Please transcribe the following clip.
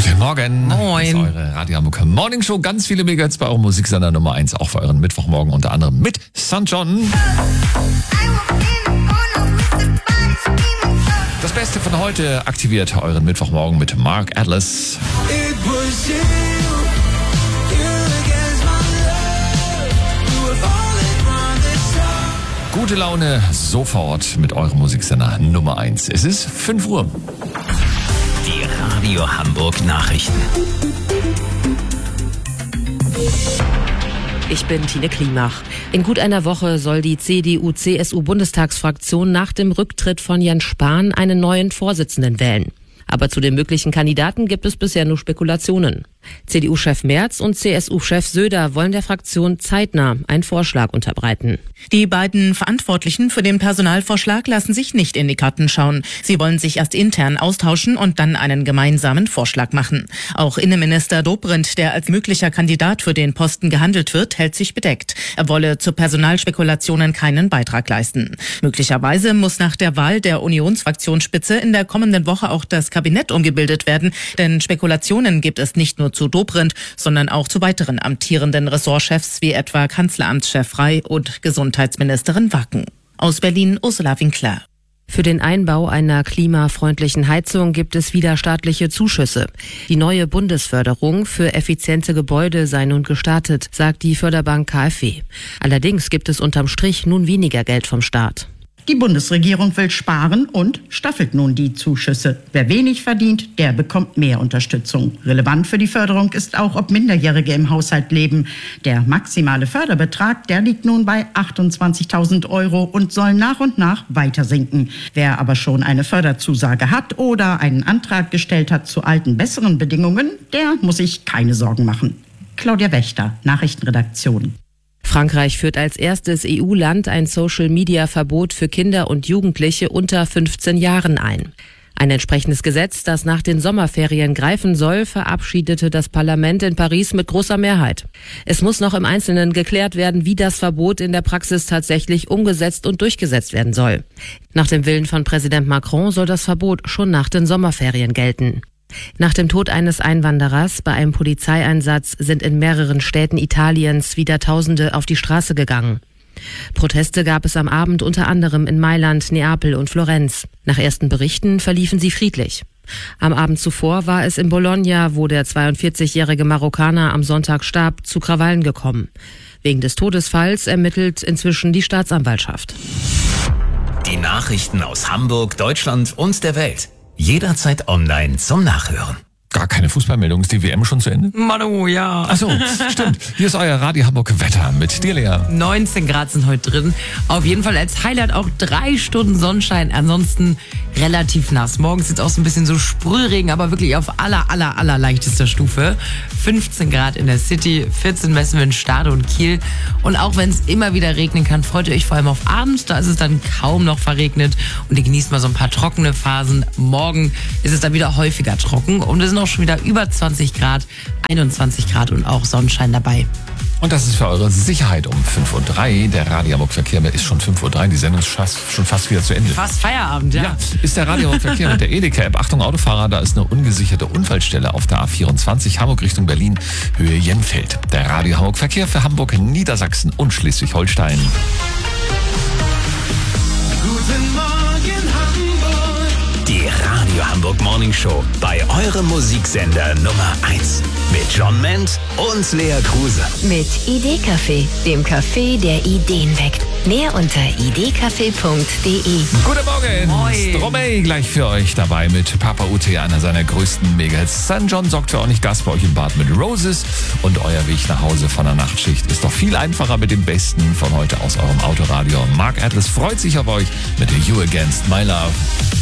Guten Morgen. Moin. Das ist eure Radio Hamburg Morning Show. Ganz viele Megahits bei eurem Musiksender Nummer 1, auch für euren Mittwochmorgen, unter anderem mit St. John. Das Beste von heute aktiviert euren Mittwochmorgen mit Mark Atlas. Gute Laune sofort mit eurem Musiksender Nummer 1. Es ist 5 Uhr. Die Radio Hamburg Nachrichten. Ich bin Tine Klimach. In gut einer Woche soll die CDU-CSU-Bundestagsfraktion nach dem Rücktritt von Jens Spahn einen neuen Vorsitzenden wählen. Aber zu den möglichen Kandidaten gibt es bisher nur Spekulationen. CDU-Chef Merz und CSU-Chef Söder wollen der Fraktion zeitnah einen Vorschlag unterbreiten. Die beiden Verantwortlichen für den Personalvorschlag lassen sich nicht in die Karten schauen. Sie wollen sich erst intern austauschen und dann einen gemeinsamen Vorschlag machen. Auch Innenminister Dobrindt, der als möglicher Kandidat für den Posten gehandelt wird, hält sich bedeckt. Er wolle zu Personalspekulationen keinen Beitrag leisten. Möglicherweise muss nach der Wahl der Unionsfraktionsspitze in der kommenden Woche auch das Kabinett umgebildet werden, denn Spekulationen gibt es nicht nur zu Dobrindt, sondern auch zu weiteren amtierenden Ressortchefs wie etwa Kanzleramtschef Frey und Gesundheitsministerin Wacken. Aus Berlin Ursula Winkler. Für den Einbau einer klimafreundlichen Heizung gibt es wieder staatliche Zuschüsse. Die neue Bundesförderung für effiziente Gebäude sei nun gestartet, sagt die Förderbank KfW. Allerdings gibt es unterm Strich nun weniger Geld vom Staat. Die Bundesregierung will sparen und staffelt nun die Zuschüsse. Wer wenig verdient, der bekommt mehr Unterstützung. Relevant für die Förderung ist auch, ob Minderjährige im Haushalt leben. Der maximale Förderbetrag, der liegt nun bei 28.000 € und soll nach und nach weiter sinken. Wer aber schon eine Förderzusage hat oder einen Antrag gestellt hat zu alten, besseren Bedingungen, der muss sich keine Sorgen machen. Claudia Wächter, Nachrichtenredaktion. Frankreich führt als erstes EU-Land ein Social-Media-Verbot für Kinder und Jugendliche unter 15 Jahren ein. Ein entsprechendes Gesetz, das nach den Sommerferien greifen soll, verabschiedete das Parlament in Paris mit großer Mehrheit. Es muss noch im Einzelnen geklärt werden, wie das Verbot in der Praxis tatsächlich umgesetzt und durchgesetzt werden soll. Nach dem Willen von Präsident Macron soll das Verbot schon nach den Sommerferien gelten. Nach dem Tod eines Einwanderers bei einem Polizeieinsatz sind in mehreren Städten Italiens wieder Tausende auf die Straße gegangen. Proteste gab es am Abend unter anderem in Mailand, Neapel und Florenz. Nach ersten Berichten verliefen sie friedlich. Am Abend zuvor war es in Bologna, wo der 42-jährige Marokkaner am Sonntag starb, zu Krawallen gekommen. Wegen des Todesfalls ermittelt inzwischen die Staatsanwaltschaft. Die Nachrichten aus Hamburg, Deutschland und der Welt. Jederzeit online zum Nachhören. Gar keine Fußballmeldung. Ist die WM schon zu Ende? Manu, ja. Ach so, stimmt. Hier ist euer Radio Hamburg Wetter mit dir, Lea. 19 Grad sind heute drin. Auf jeden Fall als Highlight auch 3 Stunden Sonnenschein. Ansonsten relativ nass. Morgens jetzt auch so ein bisschen so Sprühregen, aber wirklich auf aller leichtester Stufe. 15 Grad in der City, 14 messen wir in Stade und Kiel. Und auch wenn es immer wieder regnen kann, freut ihr euch vor allem auf Abend. Da ist es dann kaum noch verregnet und ihr genießt mal so ein paar trockene Phasen. Morgen ist es dann wieder häufiger trocken und wir sind auch schon wieder über 20 Grad, 21 Grad und auch Sonnenschein dabei. Und das ist für eure Sicherheit um 5:03 Uhr. Der Radio Hamburg Verkehr ist schon 5:03 Uhr. Die Sendung ist schon fast wieder zu Ende. Fast Feierabend, ja. Ja, ist der Radio Hamburg Verkehr mit der Edeka-App. Achtung Autofahrer, da ist eine ungesicherte Unfallstelle auf der A24 Hamburg Richtung Berlin, Höhe Jenfeld. Der Radio Hamburg Verkehr für Hamburg, Niedersachsen und Schleswig-Holstein. Guten Morgen Hamburg. Die Radio Hamburg Morning Show bei eurem Musiksender Nummer 1. Mit John Ment und Lea Kruse. Mit Idee-Café, dem Café, der Ideen weckt. Mehr unter idcafé.de. Guten Morgen. Moin. Stromae gleich für euch dabei mit Papa UT, einer seiner größten Megahits. St. John sorgt für ordentlich Gas bei euch im Bad mit Roses. Und euer Weg nach Hause von der Nachtschicht ist doch viel einfacher mit dem Besten von heute aus eurem Autoradio. Mark Atlas freut sich auf euch mit You Against My Love.